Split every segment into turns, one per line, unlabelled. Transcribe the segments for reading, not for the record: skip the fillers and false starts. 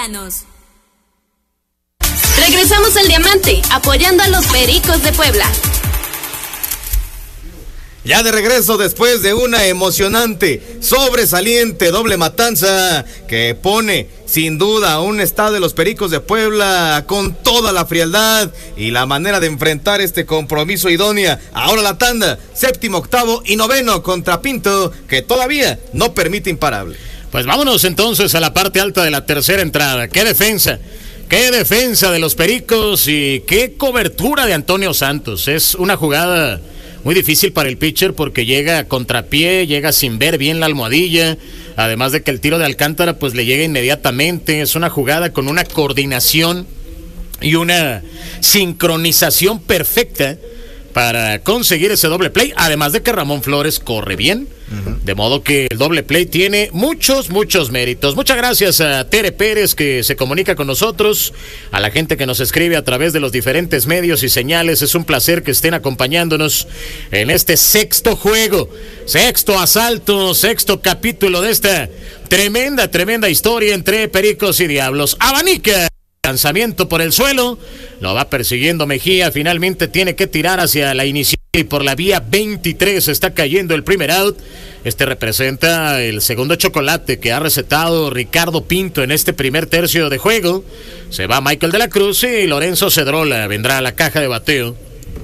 mexicanos. Regresamos al Diamante, apoyando a los Pericos de Puebla.
Ya de regreso después de una emocionante, sobresaliente doble matanza que pone sin duda a un estado de los Pericos de Puebla con toda la frialdad y la manera de enfrentar este compromiso idónea. Ahora la tanda, séptimo, octavo y noveno contra Pinto, que todavía no permite imparable.
Pues vámonos entonces a la parte alta de la tercera entrada. ¡Qué defensa! ¡Qué defensa de los Pericos! Y qué cobertura de Antonio Santos. Es una jugada muy difícil para el pitcher porque llega a contrapié, llega sin ver bien la almohadilla, además de que el tiro de Alcántara pues le llega inmediatamente. Es una jugada con una coordinación y una sincronización perfecta para conseguir ese doble play, además de que Ramón Flores corre bien, de modo que el doble play tiene muchos méritos. Muchas gracias a Tere Pérez, que se comunica con nosotros, a la gente que nos escribe a través de los diferentes medios y señales. Es un placer que estén acompañándonos en este sexto juego, sexto asalto, sexto capítulo de esta tremenda historia entre Pericos y Diablos. Abanica. Lanzamiento por el suelo, lo va persiguiendo Mejía, finalmente tiene que tirar hacia la inicial y por la vía 23 está cayendo el primer out. Este representa el segundo chocolate que ha recetado Ricardo Pinto en este primer tercio de juego. Se va Michael de la Cruz y Lorenzo Cedrola vendrá a la caja de bateo.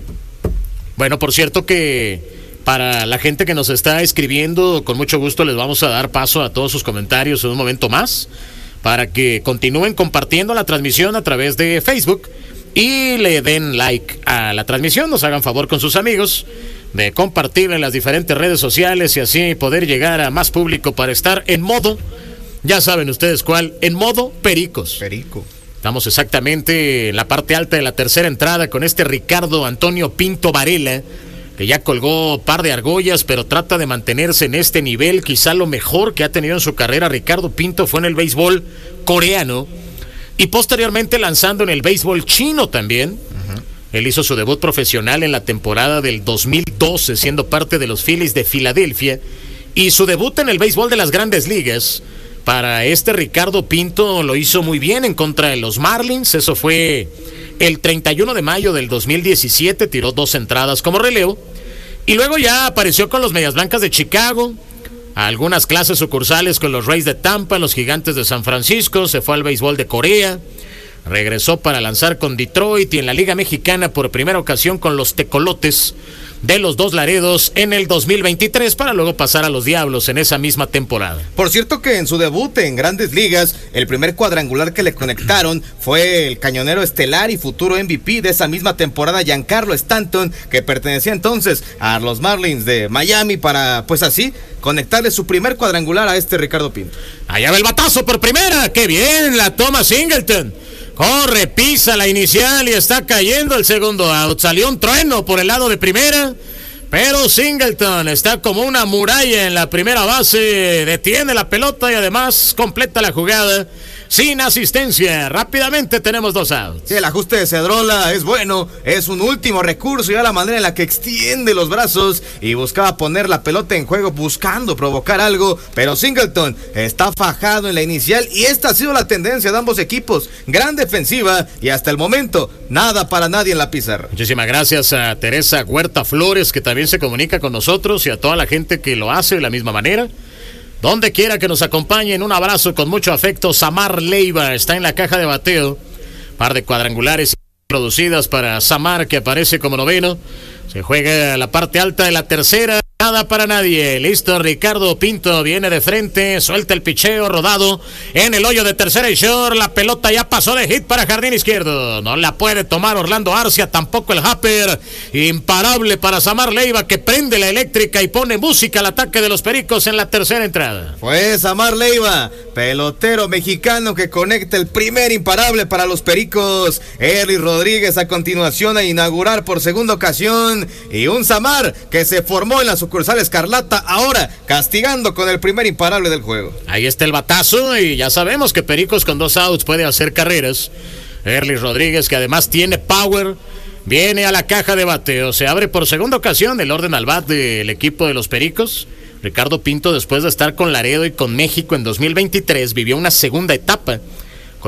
Bueno, por cierto que para la gente que nos está escribiendo, con mucho gusto les vamos a dar paso a todos sus comentarios en un momento más, para que continúen compartiendo la transmisión a través de Facebook y le den like a la transmisión, nos hagan favor con sus amigos de compartir en las diferentes redes sociales y así poder llegar a más público para estar en modo, ya saben ustedes cuál, en modo Pericos.
Perico.
Estamos exactamente en la parte alta de la tercera entrada con este Ricardo Antonio Pinto Varela, que ya colgó par de argollas, pero trata de mantenerse en este nivel. Quizá lo mejor que ha tenido en su carrera Ricardo Pinto fue en el béisbol coreano y posteriormente lanzando en el béisbol chino también. Él hizo su debut profesional en la temporada del 2012, siendo parte de los Phillies de Filadelfia, y su debut en el béisbol de las Grandes Ligas para este Ricardo Pinto lo hizo muy bien en contra de los Marlins. Eso fue el 31 de mayo del 2017, tiró 2 entradas como relevo. Y luego ya apareció con los Medias Blancas de Chicago, algunas clases sucursales con los Rays de Tampa, los Gigantes de San Francisco, se fue al béisbol de Corea, regresó para lanzar con Detroit y en la Liga Mexicana por primera ocasión con los Tecolotes de los Dos Laredos en el 2023 para luego pasar a los Diablos en esa misma temporada.
Por cierto que en su debut en Grandes Ligas, el primer cuadrangular que le conectaron fue el cañonero estelar y futuro MVP de esa misma temporada, Giancarlo Stanton, que pertenecía entonces a los Marlins de Miami, para pues así conectarle su primer cuadrangular a este Ricardo Pinto.
Allá va el batazo por primera, qué bien la toma Singleton. Corre, pisa la inicial y está cayendo el segundo out. Salió un trueno por el lado de primera, pero Singleton está como una muralla en la primera base, detiene la pelota y además completa la jugada sin asistencia. Rápidamente tenemos 2 outs.
Sí, el ajuste de Cedrola es bueno, es un último recurso, ya la manera en la que extiende los brazos y buscaba poner la pelota en juego, buscando provocar algo, pero Singleton está fajado en la inicial y esta ha sido la tendencia de ambos equipos, gran defensiva y hasta el momento nada para nadie en la pizarra.
Muchísimas gracias a Teresa Huerta Flores, que también se comunica con nosotros, y a toda la gente que lo hace de la misma manera. Donde quiera que nos acompañen, un abrazo con mucho afecto. Samar Leiva está en la caja de bateo. Par de cuadrangulares producidas para Samar, que aparece como noveno. Se juega la parte alta de la tercera. Nada para nadie. Listo, Ricardo Pinto viene de frente, suelta el picheo rodado en el hoyo de tercera y short. La pelota ya pasó de hit para jardín izquierdo. No la puede tomar Orlando Arcia, tampoco el Happer. Imparable para Samar Leiva, que prende la eléctrica y pone música al ataque de los Pericos en la tercera entrada.
Fue Samar Leiva, pelotero mexicano, que conecta el primer imparable para los Pericos. Erly Rodríguez a continuación a inaugurar por segunda ocasión, y un Samar que se formó en la sucursal Escarlata, ahora castigando con el primer imparable del juego.
Ahí está el batazo y ya sabemos que Pericos con 2 outs puede hacer carreras. Erly Rodríguez, que además tiene power, viene a la caja de bateo. Se abre por segunda ocasión el orden al bat del equipo de los Pericos. Ricardo Pinto, después de estar con Laredo y con México en 2023, vivió una segunda etapa